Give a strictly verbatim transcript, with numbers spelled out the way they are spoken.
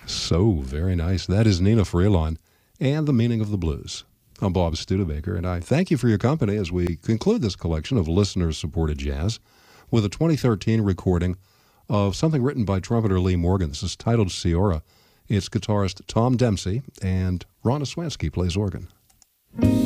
So very nice. That is Nina Freelon and The Meaning of the Blues. I'm Bob Studebaker, and I thank you for your company as we conclude this collection of listener-supported jazz with a twenty thirteen recording of something written by trumpeter Lee Morgan. This is titled Ciora. It's guitarist Tom Dempsey, and Ron Oswansky plays organ.